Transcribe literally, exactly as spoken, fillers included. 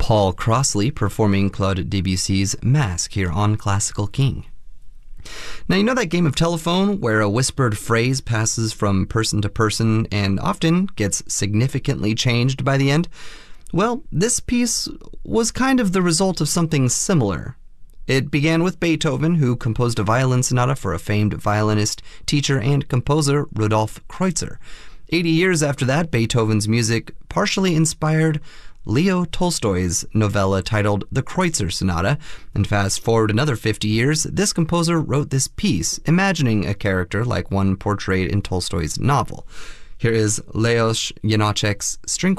Paul Crossley performing Claude Debussy's Masque here on Classical King. Now, you know that game of telephone where a whispered phrase passes from person to person and often gets significantly changed by the end? Well, this piece was kind of the result of something similar. It began with Beethoven, who composed a violin sonata for a famed violinist, teacher, and composer, Rudolf Kreutzer. Eighty years after that, Beethoven's music partially inspired Leo Tolstoy's novella titled The Kreutzer Sonata, and fast forward another fifty years, this composer wrote this piece, imagining a character like one portrayed in Tolstoy's novel. Here is Leos Janáček's string